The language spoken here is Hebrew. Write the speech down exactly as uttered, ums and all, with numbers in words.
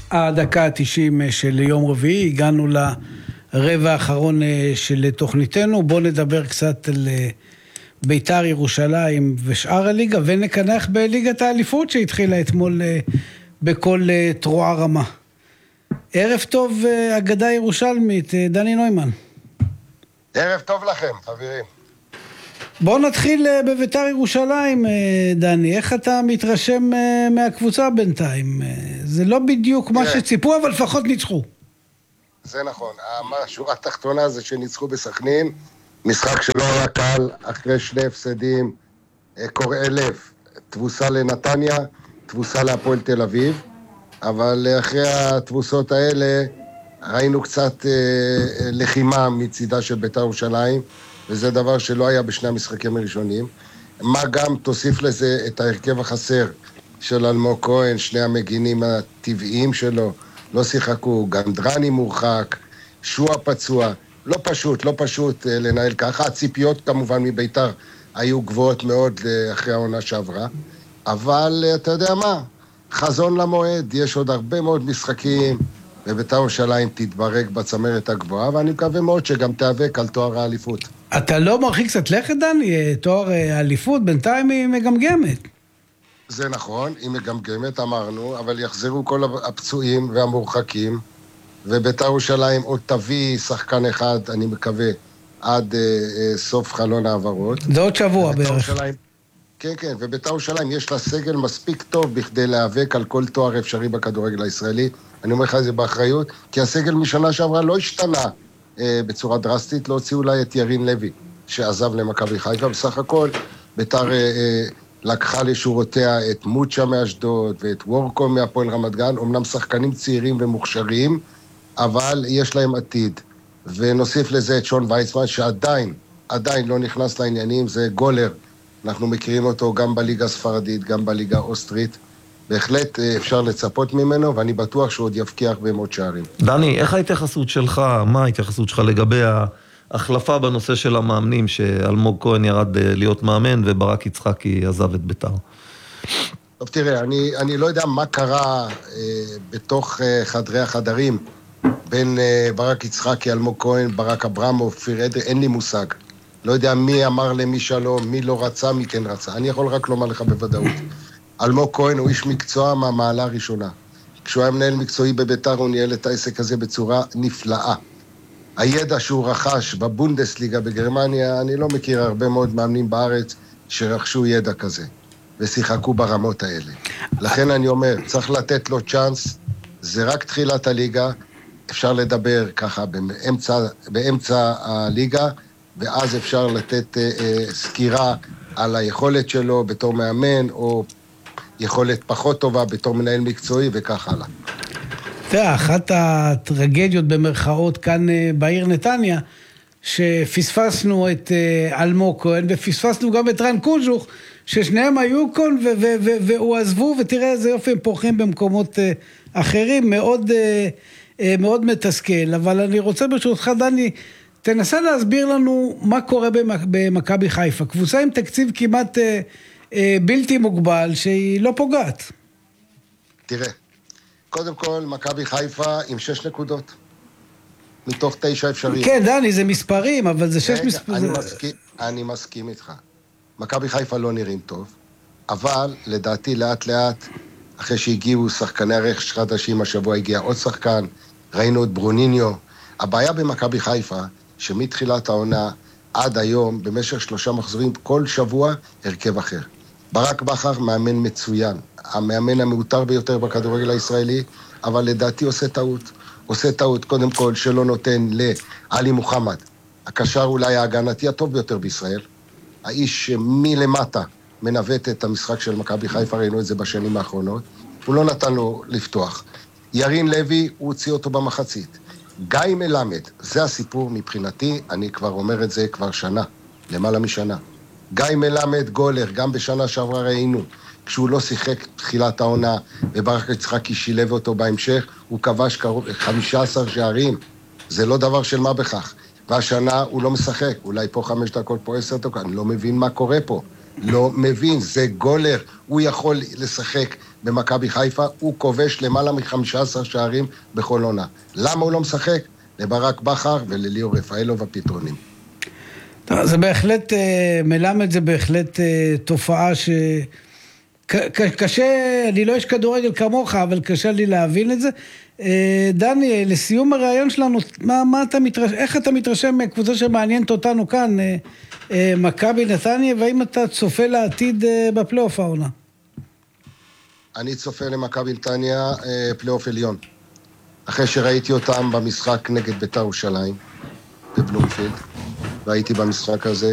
הדקה ה-תשעים של יום רביעי, הגענו לרבע האחרון של תוכניתנו. בואו נדבר קצת על ביתר ירושלים ושאר הליגה, ונקנח בליגת האליפות שהתחילה אתמול בכל תרועה רמה. ערב טוב, אגדה ירושלמית, דני נוימן. ערב טוב לכם, חברים. בואו נתחיל בביתר ירושלים, דני. איך אתה מתרשם מהקבוצה בינתיים? זה לא בדיוק מה שציפו, אבל לפחות ניצחו. זה נכון. השורה התחתונה זה שניצחו בסכנין, משחק שלא היה קל, אחרי שני הפסדים, קוראי לב, תבוסה לנתניה, תבוסה להפועל תל אביב, אבל אחרי התבוסות האלה ראינו קצת לחימה מצידה של ביתר ירושלים, וזה דבר שלא היה בשני המשחקים הראשונים. מה גם תוסיף לזה את ההרכב החסר של אלמוג כהן, שני המגינים הטבעיים שלו, לא שיחקו, גנדרני מורחק, שועה פצוע, לא פשוט, לא פשוט לנהל ככה. הציפיות כמובן מביתר היו גבוהות מאוד אחרי העונה שעברה, אבל אתה יודע מה, חזון למועד, יש עוד הרבה מאוד משחקים, וביתר ירושלים תתברג בצמרת הגבוהה, ואני מקווה מאוד שגם תיאבק על תואר האליפות. אתה לא מרחיק קצת לכת, דני? תואר האליפות בינתיים היא מגמגמת. זה נכון, היא מגמגמת, אמרנו, אבל יחזרו כל הפצועים והמורחקים, וביתר ירושלים עוד תביא שחקן אחד, אני מקווה, עד אה, אה, סוף חלון העברות. זה עוד שבוע בערך. ירושלים, כן, כן, וביתר ירושלים יש לה סגל מספיק טוב בכדי להיאבק על כל תואר אפשרי בכדורגל הישראלי. אני אומר לך את זה באחריות, כי הסגל משנה שעברה לא השתנה אה, בצורה דרסטית, לא הוציאו אולי את ירין לוי, שעזב למכבי חיפה. בסך הכל, ביתר אה, אה, לקחה לשורותיה את מוצ'ה מאשדוד ואת וורקו מהפועל רמת גן, אמנם שחקנים צעירים ומוכשרים, אבל יש להם עתיד. ונוסיף לזה את שון וייסמן, שעדיין, עדיין לא נכנס לעניינים, זה גולר. אנחנו מכירים אותו גם בליגה הספרדית, גם בליגה האוסטרית. בהחלט אפשר לצפות ממנו, ואני בטוח שהוא עוד יבקיע הרבה מאוד שערים. דני, איך ההתייחסות שלך, מה ההתייחסות שלך לגבי ההחלפה בנושא של המאמנים, שאלמוג כהן ירד להיות מאמן, וברק יצחקי עזב את ביתר? טוב, תראה, אני, אני לא יודע מה קרה אה, בתוך אה, חדרי החדרים, בין אה, ברק יצחקי, אלמוג כהן, ברק אברמוב, פיר אדרי, אין לי מושג. לא יודע מי אמר למי שלום, מי לא רצה, מי כן רצה. אני יכול רק לומר לך בוודאות. אלמוג כהן הוא איש מקצוע מהמעלה הראשונה. כשהוא היה מנהל מקצועי בביתר, הוא ניהל את העסק הזה בצורה נפלאה. הידע שהוא רכש בבונדסליגה בגרמניה, אני לא מכיר הרבה מאוד מאמנים בארץ שרכשו ידע כזה, ושיחקו ברמות האלה. לכן אני אומר, צריך לתת לו צ'אנס, זה רק תחילת הליגה, אפשר לדבר ככה באמצע, באמצע הליגה, ואז אפשר לתת אה, אה, סקירה על היכולת שלו בתור מאמן, או יכולת פחות טובה בתור מנהל מקצועי, וכך הלאה. תראה, אחת הטרגדיות במרכאות כאן בעיר נתניה, שפספסנו את אלמוג כהן, ופספסנו גם את רן קוז'וך, ששניהם היו כאן, והוא עזבו, ותראה איזה יופי הם פורחים במקומות אחרים, מאוד, מאוד מתסכל. אבל אני רוצה ברשותך, דני, תנסה להסביר לנו מה קורה במכבי חיפה. קבוצה עם תקציב כמעט בלתי מוגבל, שהיא לא פוגעת. תראה, קודם כל, מכבי חיפה עם שש נקודות, מתוך תשע אפשריים. כן, דני, זה מספרים, אבל זה שש מספרים. אני מסכים, אני מסכים איתך. מכבי חיפה לא נראים טוב, אבל לדעתי לאט לאט, אחרי שהגיעו שחקני הרכש חדשים, השבוע הגיע עוד שחקן, ראינו את ברוניניו. הבעיה במכבי חיפה, שמתחילת העונה עד היום, במשך שלושה מחזורים, כל שבוע הרכב אחר. ברק בכר מאמן מצוין, המאמן המאותר ביותר בכדורגל הישראלי, אבל לדעתי עושה טעות. עושה טעות קודם כל שלא נותן לעלי מוחמד, הקשר אולי ההגנתי הטוב ביותר בישראל, האיש שמלמטה מנווט את המשחק של מכבי חיפה, ראינו את זה בשנים האחרונות, הוא לא נתן לו לפתוח. ירין לוי, הוא הוציא אותו במחצית. גיא מלמד, זה הסיפור מבחינתי, אני כבר אומר את זה כבר שנה, למעלה משנה. גיא מלמד גולר, גם בשנה שעברה ראינו, כשהוא לא שיחק תחילת העונה, וברק יצחקי שילב אותו בהמשך, הוא כבש קרוב חמישה עשר שערים. זה לא דבר של מה בכך. והשנה הוא לא משחק, אולי פה חמש דקות, פה עשר דקות, אני לא מבין מה קורה פה. לא מבין, זה גולר, הוא יכול לשחק במכבי חיפה, הוא כובש למעלה מ-חמישה עשר שערים בכל עונה. למה הוא לא משחק? לברק בכר ולליאור רפאלוב הפתרונים. זה בהחלט, מלמד זה בהחלט תופעה ש... קשה, אני לא יש כדורגל כמוך, אבל קשה לי להבין את זה. דני, לסיום הרעיון שלנו, מה, מה אתה מתרשם, איך אתה מתרשם מהקבוצה שמעניינת אותנו כאן, מכבי נתניה, והאם אתה צופה לעתיד בפלייאוף העונה? אני צופה למכבי נתניה פלייאוף עליון. אחרי שראיתי אותם במשחק נגד בית"ר ירושלים, בבלומפילד, והייתי במשחק הזה,